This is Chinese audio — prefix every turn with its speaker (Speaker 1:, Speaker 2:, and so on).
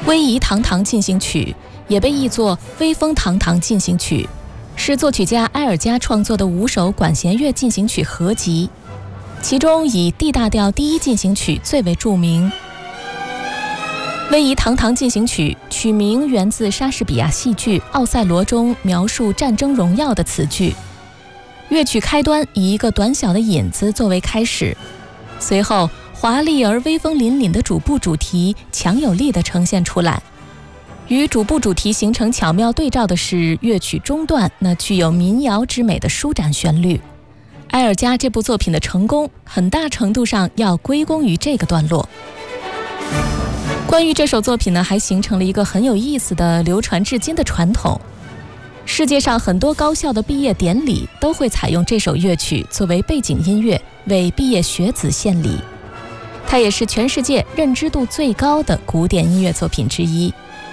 Speaker 1: 威仪堂堂进行曲也被译作威风堂堂进行曲，是作曲家埃尔加创作的5首管弦乐进行曲合集，其中以 D 大调第一进行曲最为著名。威仪堂堂进行曲曲名源自莎士比亚戏剧《奥赛罗》中描述战争荣耀的词句。乐曲开端以一个短小的引子作为开始，随后华丽而威风凛凛的主部主题强有力地呈现出来。与主部主题形成巧妙对照的是乐曲中段那具有民谣之美的舒展旋律。埃尔加这部作品的成功很大程度上要归功于这个段落。关于这首作品呢，还形成了一个很有意思的流传至今的传统。世界上很多高校的毕业典礼都会采用这首乐曲作为背景音乐，为毕业学子献礼。它也是全世界认知度最高的古典音乐作品之一。